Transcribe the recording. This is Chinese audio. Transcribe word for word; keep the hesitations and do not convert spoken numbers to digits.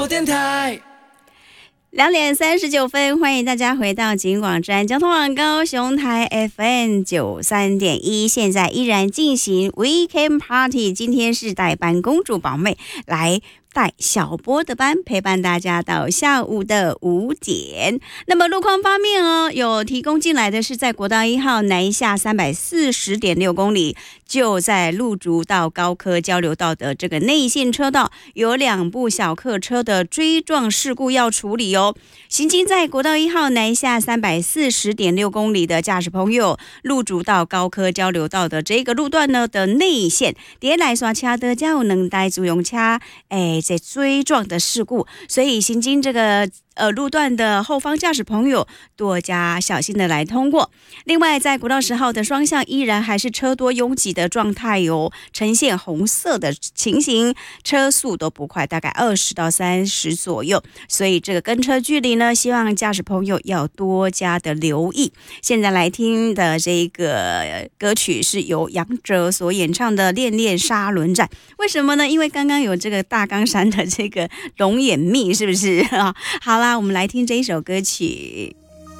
电台两点三十九分，欢迎大家回到警广站交通网高雄台 F M 九三点一，现在依然进行 Weekend Party， 今天是代班公主宝妹来带小波的班，陪伴大家到下午的五点。那么路况方面哦，有提供进来的是在国道一号南下三百四十点六公里，就在路竹到高科交流道的这个内线车道，有两部小客车的追撞事故要处理哦。行经在国道一号南下三百四十点六公里的驾驶朋友，路竹到高科交流道的这个路段呢的内线，碟来刷车的加有能带自用车，哎。在追撞的事故，所以行经这个呃路段的后方驾驶朋友多加小心的来通过。另外，在国道十号的双向依然还是车多拥挤的状态哟，呈现红色的情形，车速都不快，大概二十到三十左右。所以这个跟车距离呢，希望驾驶朋友要多加的留意。现在来听的这个歌曲是由杨哲所演唱的《恋恋沙轮战》，为什么呢？因为刚刚有这个大冈山的这个龙眼蜜，是不是？好啦，我们来听这一首歌曲。